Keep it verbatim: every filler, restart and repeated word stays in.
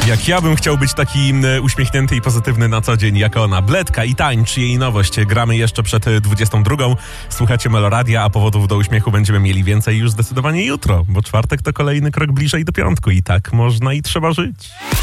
Jak ja bym chciał być taki uśmiechnięty i pozytywny na co dzień, jak ona. Bledka i Tańcz, jej nowość. Gramy jeszcze przed dwudziestą drugą. Słuchacie Meloradia, a powodów do uśmiechu będziemy mieli więcej już zdecydowanie jutro, bo czwartek to kolejny krok bliżej do piątku i tak można i trzeba żyć.